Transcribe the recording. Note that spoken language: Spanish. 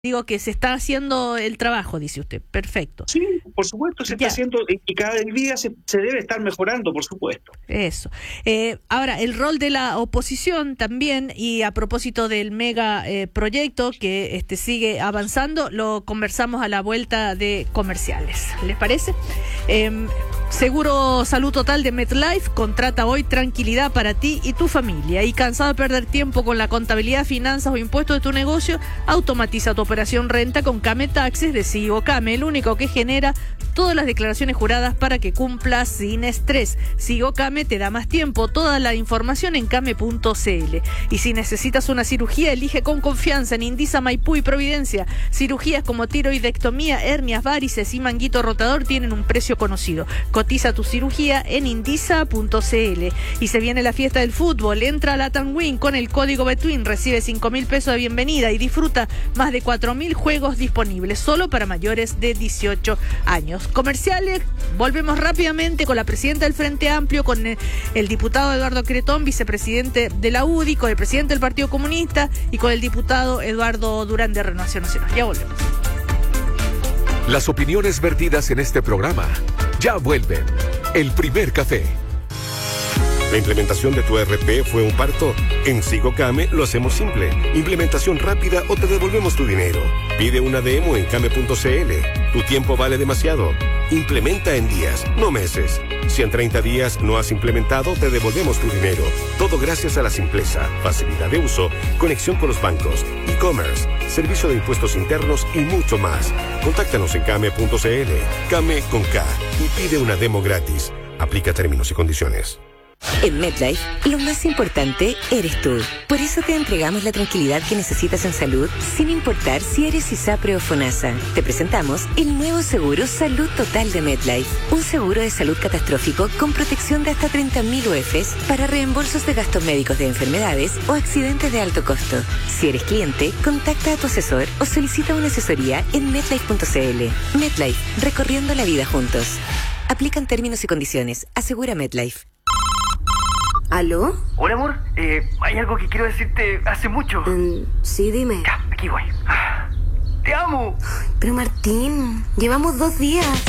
Digo que se está haciendo el trabajo, dice usted. Perfecto. Sí, por supuesto, se está haciendo y cada día se debe estar mejorando, por supuesto. Eso. Ahora, el rol de la oposición también, y a propósito del mega proyecto que sigue avanzando, lo conversamos a la vuelta de comerciales. ¿Les parece? Seguro Salud Total de MetLife contrata hoy tranquilidad para ti y tu familia. Y cansado de perder tiempo con la contabilidad, finanzas o impuestos de tu negocio, automatiza tu operación renta con Came Taxes de Sigo Came, el único que genera todas las declaraciones juradas para que cumplas sin estrés. Sigo Came te da más tiempo. Toda la información en came.cl. Y si necesitas una cirugía, elige con confianza en Indisa, Maipú y Providencia. Cirugías como tiroidectomía, hernias, varices y manguito rotador tienen un precio conocido. Cotiza tu cirugía en indisa.cl. Y se viene la fiesta del fútbol. Entra a Latam Win con el código Betwin, recibe 5.000 pesos de bienvenida y disfruta más de 4.000 juegos disponibles solo para mayores de 18 años. Comerciales, volvemos rápidamente con la presidenta del Frente Amplio, con el diputado Eduardo Cretón, vicepresidente de la UDI, con el presidente del Partido Comunista y con el diputado Eduardo Durán de Renovación Nacional. Ya volvemos. Las opiniones vertidas en este programa ya vuelven. El primer café. ¿La implementación de tu ERP fue un parto? En Sigo Came lo hacemos simple. Implementación rápida o te devolvemos tu dinero. Pide una demo en came.cl. Tu tiempo vale demasiado. Implementa en días, no meses. Si en 30 días no has implementado, te devolvemos tu dinero. Todo gracias a la simpleza, facilidad de uso, conexión con los bancos, e-commerce, servicio de impuestos internos y mucho más. Contáctanos en came.cl. Came con K y pide una demo gratis. Aplica términos y condiciones. En MetLife, lo más importante eres tú. Por eso te entregamos la tranquilidad que necesitas en salud, sin importar si eres ISAPRE o FONASA. Te presentamos el nuevo seguro Salud Total de MetLife. Un seguro de salud catastrófico con protección de hasta 30.000 UFs para reembolsos de gastos médicos de enfermedades o accidentes de alto costo. Si eres cliente, contacta a tu asesor o solicita una asesoría en MetLife.cl. MetLife, recorriendo la vida juntos. Aplican términos y condiciones. Asegura MetLife. ¿Aló? Hola, amor. Hay algo que quiero decirte hace mucho. Sí, dime. Ya, aquí voy. ¡Te amo! Pero Martín, llevamos 2 días.